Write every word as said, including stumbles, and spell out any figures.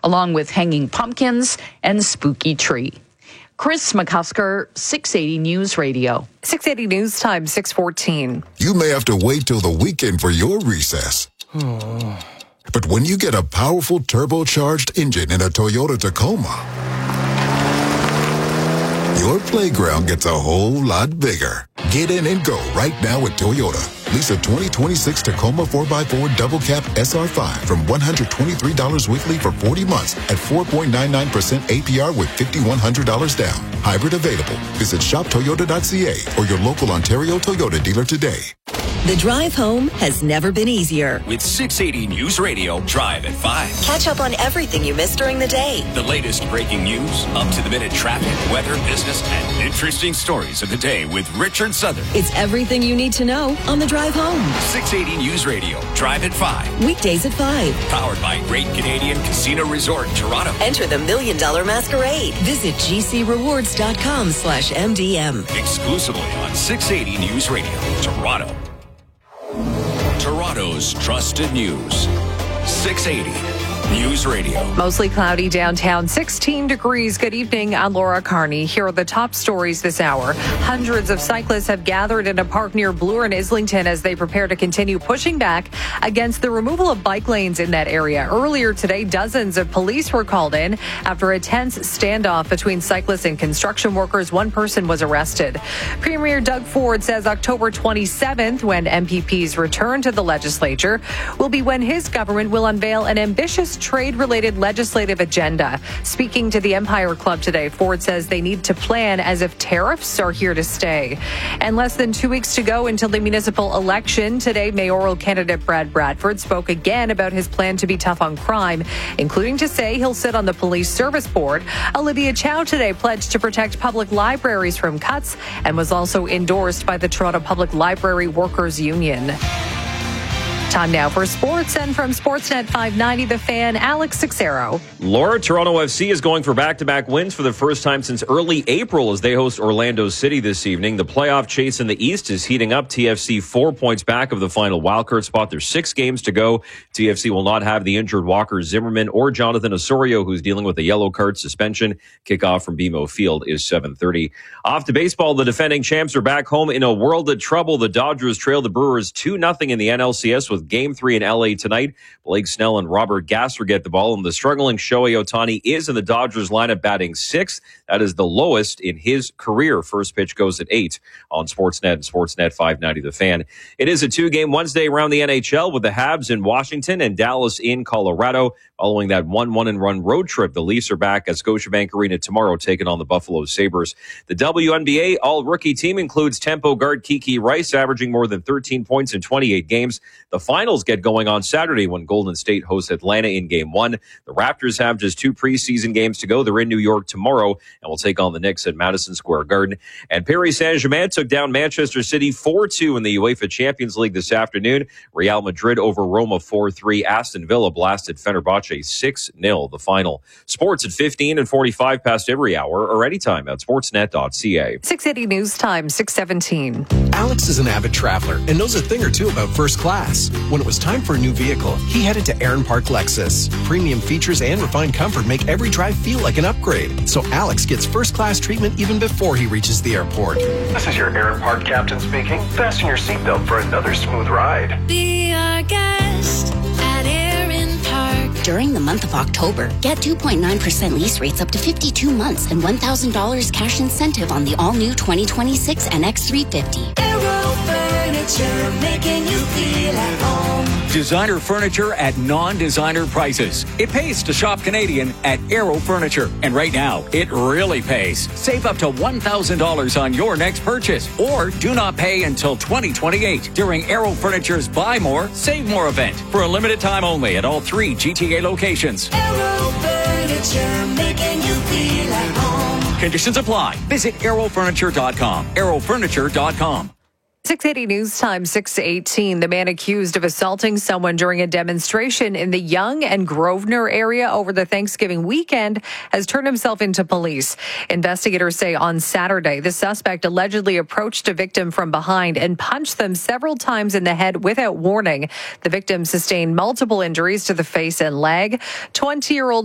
along with hanging pumpkins and spooky tree. Chris McCusker, six eighty News Radio. six eighty News Time, six fourteen. You may have to wait till the weekend for your recess. But when you get a powerful turbocharged engine in a Toyota Tacoma, your playground gets a whole lot bigger. Get in and go right now at Toyota. Lease a twenty twenty-six Tacoma four by four Double Cab S R five from one hundred twenty-three dollars weekly for forty months at four point nine nine percent A P R with five thousand one hundred dollars down. Hybrid available. Visit shop toyota dot c a or your local Ontario Toyota dealer today. The drive home has never been easier. With six eighty News Radio, Drive at five. Catch up on everything you missed during the day. The latest breaking news, up-to-the-minute traffic, weather, business, and interesting stories of the day with Richard Southern. It's everything you need to know on the drive home. six eighty News Radio, Drive at five. Weekdays at five. Powered by Great Canadian Casino Resort, Toronto. Enter the Million Dollar Masquerade. Visit gcrewards.com slash MDM. Exclusively on six eighty News Radio, Toronto. Toronto's trusted news. six eighty News Radio. Mostly cloudy downtown, sixteen degrees. Good evening. I'm Laura Carney. Here are the top stories this hour. Hundreds of cyclists have gathered in a park near Bloor and Islington as they prepare to continue pushing back against the removal of bike lanes in that area. Earlier today, dozens of police were called in after a tense standoff between cyclists and construction workers. One person was arrested. Premier Doug Ford says October twenty-seventh, when M P Ps return to the legislature, will be when his government will unveil an ambitious trade-related legislative agenda. Speaking to the Empire Club today, Ford says they need to plan as if tariffs are here to stay. And less than two weeks to go until the municipal election. Today, mayoral candidate Brad Bradford spoke again about his plan to be tough on crime, including to say he'll sit on the police service board. Olivia Chow today pledged to protect public libraries from cuts and was also endorsed by the Toronto Public Library Workers Union. Time now for sports, and from Sportsnet five ninety, The Fan, Alex Sixero. Laura, Toronto F C is going for back-to-back wins for the first time since early April as they host Orlando City this evening. The playoff chase in the East is heating up. T F C four points back of the final wildcard spot. There's six games to go. T F C will not have the injured Walker Zimmerman or Jonathan Osorio, who's dealing with a yellow card suspension. Kickoff from B M O Field is seven thirty. Off to baseball, the defending champs are back home in a world of trouble. The Dodgers trail the Brewers two nothing in the N L C S with Game three in L A tonight. Blake Snell and Robert Gasser get the ball, and the struggling Shohei Ohtani is in the Dodgers lineup batting sixth. That is the lowest in his career. First pitch goes at eight on Sportsnet and Sportsnet five ninety The Fan. It is a two-game Wednesday around the N H L with the Habs in Washington and Dallas in Colorado. Following that one one and run road trip, the Leafs are back at Scotiabank Arena tomorrow, taking on the Buffalo Sabres. The W N B A all-rookie team includes tempo guard Kiki Rice, averaging more than thirteen points in twenty-eight games. The finals get going on Saturday when Golden State hosts Atlanta in Game one. The Raptors have just two preseason games to go. They're in New York tomorrow and will take on the Knicks at Madison Square Garden. And Paris Saint-Germain took down Manchester City four two in the UEFA Champions League this afternoon. Real Madrid over Roma four three. Aston Villa blasted Fenerbahce six nil, the final. Sports at fifteen and forty-five past every hour or anytime at sportsnet dot c a. six eighty News Time, six seventeen. Alex is an avid traveler and knows a thing or two about first class. When it was time for a new vehicle, he headed to Aaron Park Lexus. Premium features and refined comfort make every drive feel like an upgrade. So Alex gets first class treatment even before he reaches the airport. This is your Aaron Park captain speaking. Fasten your seatbelt for another smooth ride. Be our guest at Aaron Park. During the month of October, get two point nine percent lease rates up to fifty-two months and one thousand dollars cash incentive on the all-new twenty twenty-six N X three fifty. Aero Furniture, making you feel at home. Designer furniture at non-designer prices. It pays to shop Canadian at Aero Furniture. And right now, it really pays. Save up to one thousand dollars on your next purchase. Or do not pay until twenty twenty-eight during Aero Furniture's Buy More, Save More event. For a limited time only at all three G T A locations. Aero Furniture, making you feel at home. Conditions apply. Visit aero furniture dot com. aero furniture dot com. six eighty News Time, six eighteen. The man accused of assaulting someone during a demonstration in the Yonge and Grosvenor area over the Thanksgiving weekend has turned himself into police. Investigators say on Saturday, the suspect allegedly approached a victim from behind and punched them several times in the head without warning. The victim sustained multiple injuries to the face and leg. twenty-year-old